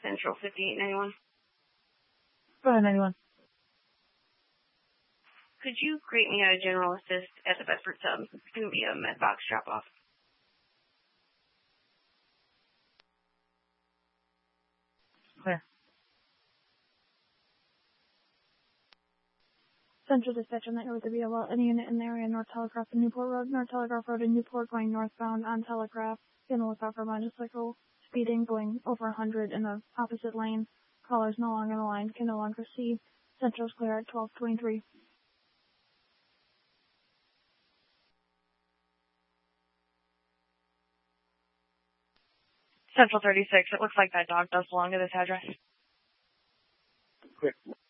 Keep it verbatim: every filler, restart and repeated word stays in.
Central fifty-eight ninety-one. Go ahead, ninety-one. Could you grade me a general assist at the Bedford sub? It's going to be a med box drop-off. Clear. Central Dispatch on that with the V L L. Any unit in the area, North Telegraph and Newport Road. North Telegraph Road and Newport going northbound on Telegraph. Be on the lookout for motorcycle speeding, going over one hundred in the opposite lane. Callers no longer in the line, can no longer see. Central's clear at twelve twenty-three. Central thirty-six, it looks like that dog does belong to this address. Quick.